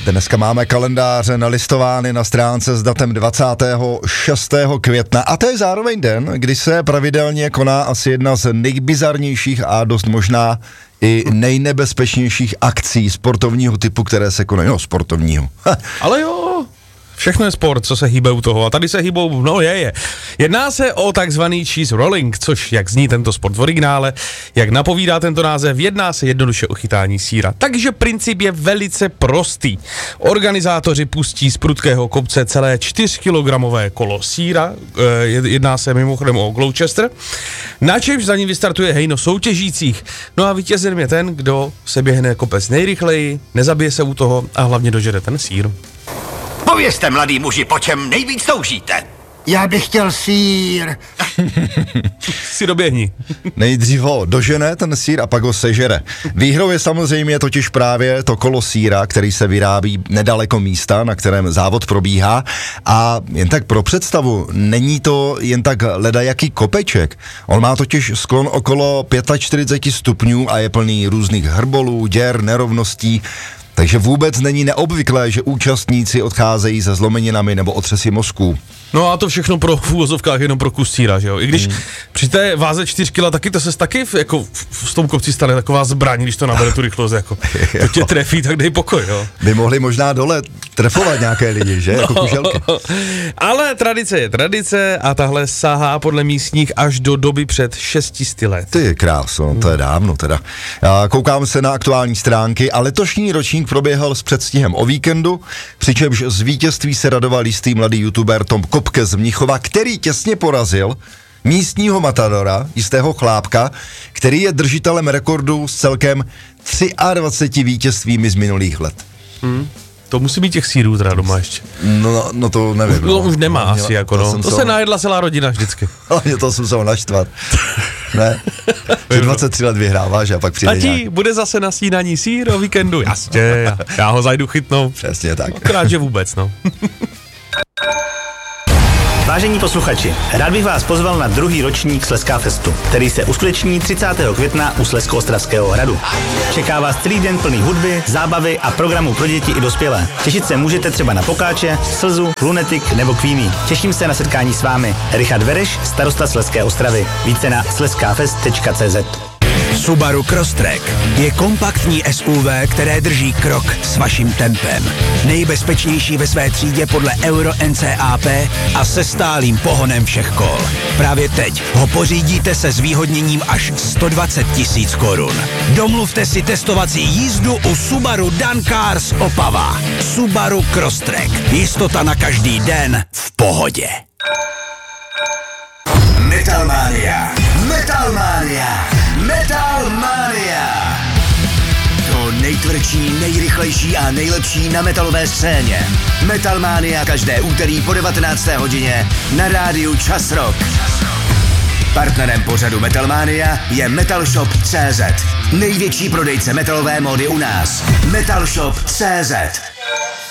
Dneska máme kalendáře nalistovány na stránce s datem 26. května a to je zároveň den, kdy se pravidelně koná asi jedna z nejbizarnějších a dost možná i nejnebezpečnějších akcí sportovního typu, které se konají. No, sportovního. Ale jo, všechno je sport, co se hýbe u toho. A tady se hýbou, Jedná se o takzvaný cheese rolling, což jak zní tento sport v originále, jak napovídá tento název, jedná se jednoduše o chytání sýra. Takže princip je velice prostý. Organizátoři pustí z prudkého kopce celé 4-kilogramové kolo sýra, jedná se mimochodem o Gloucester, na čemž za ním vystartuje hejno soutěžících. No a vítězem je ten, kdo se běhne kopec nejrychleji, nezabije se u toho a hlavně dožere ten sýr. Povězte, mladý muži, po čem nejvíc toužíte? Já bych chtěl sýr. Si doběhni. Nejdřív ho dožene ten sýr a pak ho sežere. Výhrou je samozřejmě totiž právě to kolo sýra, který se vyrábí nedaleko místa, na kterém závod probíhá. A jen tak pro představu, není to jen tak ledajaký kopeček. On má totiž sklon okolo 45 stupňů a je plný různých hrbolů, děr, nerovností. Takže vůbec není neobvyklé, že účastníci odcházejí se zlomeninami nebo otřesy mozků. No a to všechno pro v úvozovkách jenom pro kus sýra, že jo? I když při té váze 4 kg taky to se taky jako v tom kopci stane taková zbraň, když to nabere tu rychlost, jako to tě trefí, tak dej pokoj, jo? By mohli možná dole trefovat nějaké lidi, že? Jako kuželky. Ale tradice je tradice a tahle sahá podle místních až do doby před 600 let. Ty kráso, to je dávno teda. Já koukám se na aktuální stránky a letošní ročník proběhl s předstihem o víkendu, přičemž z vítězství se radoval jistý mladý youtuber Tom Kopke z Mnichova, který těsně porazil místního matadora, jistého chlápka, který je držitelem rekordu s celkem 23 vítězstvími z minulých let. To musí být těch sýrů teda doma ještě. No to nevím. No, už nemá asi jako no. To se najedla celá rodina vždycky. Hlavně to jsem se ho naštvat. Ne? Že 23 let vyhráváš a pak přijde Tati, bude zase na snídaní sýr o víkendu? Jasně, já ho zajdu chytnout. Přesně tak. Akorát, že vůbec, no. Vážení posluchači, rád bych vás pozval na druhý ročník Slezská festu, který se uskuteční 30. května u Slezsko-Ostravského hradu. Čeká vás celý den plný hudby, zábavy a programů pro děti i dospělé. Těšit se můžete třeba na Pokáče, Slzu, Lunetik nebo Queenie. Těším se na setkání s vámi. Richard Vereš, starosta Slezské Ostravy. Více na slezskafest.cz. Subaru Crosstrek je kompaktní SUV, které drží krok s vaším tempem. Nejbezpečnější ve své třídě podle Euro NCAP a se stálým pohonem všech kol. Právě teď ho pořídíte se zvýhodněním až 120 000 korun. Domluvte si testovací jízdu u Subaru Dan Cars Opava. Subaru Crosstrek. Jistota na každý den v pohodě. Metalmania. Metalmania. Metalmania. To nejtvrdší, nejrychlejší a nejlepší na metalové scéně. Metalmania každé úterý po 19. hodině na rádiu Čas Rock. Partnerem pořadu Metalmania je Metalshop.cz. Největší prodejce metalové módy u nás. Metalshop.cz.